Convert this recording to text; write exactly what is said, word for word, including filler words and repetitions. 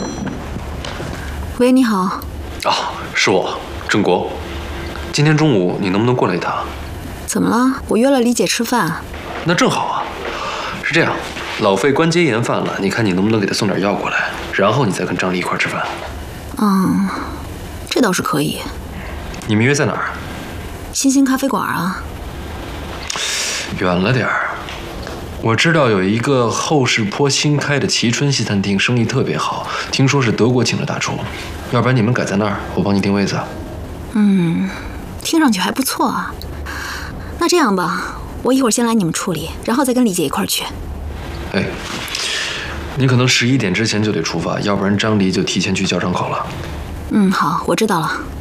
喂，你好。 哦，是我，郑国。今天中午你能不能过来一趟？ 怎么了？我约了李姐吃饭。 那正好啊。是这样，老费关节炎犯了，你看你能不能给他送点药过来，然后你再跟张丽一块吃饭。 嗯，这倒是可以。 你们约在哪儿？ 新兴咖啡馆啊。 远了点儿。我知道有一个后市坡新开的蕲春西餐厅，生意特别好，听说是德国请的大厨。要不然你们改在那儿，我帮你定位子。 嗯，听上去还不错啊。那这样吧，我一会儿先来你们处理，然后再跟李姐一块儿去。 哎，你可能十一点之前就得出发，要不然张黎就提前去教场口了。 嗯，好，我知道了。